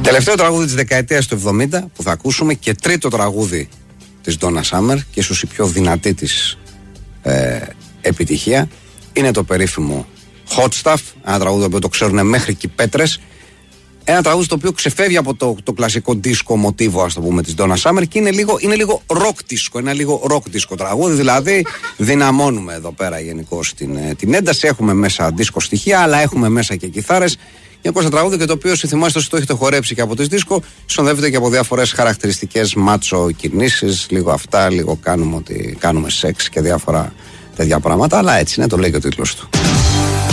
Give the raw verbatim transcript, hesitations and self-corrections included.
Τελευταίο τραγούδι της δεκαετίας του εβδομήντα που θα ακούσουμε και τρίτο τραγούδι της Donna Summer και ίσως η πιο δυνατή της ε, επιτυχία είναι το περίφημο Hot Stuff, ένα τραγούδι που το ξέρουν μέχρι και οι πέτρες. Ένα τραγούδι το οποίο ξεφεύγει από το, το κλασικό δίσκο μοτίβο, ας το πούμε, της Donna Summer και είναι λίγο, είναι λίγο rock disco, ένα λίγο rock disco τραγούδι, δηλαδή δυναμώνουμε εδώ πέρα γενικώς την, την ένταση, έχουμε μέσα δίσκο στοιχεία, αλλά έχουμε μέσα και κιθάρες. Γενικώς ένα τραγούδι και το οποίο, si θυμάστε όσοι το έχετε χορέψει και από τις δίσκο, συνοδεύεται και από διάφορες χαρακτηριστικές μάτσο κινήσεις, λίγο αυτά, λίγο κάνουμε, ότι κάνουμε σεξ και διάφορα τέτοια πράγματα, αλλά έτσι είναι, το λέει και ο τίτλος του.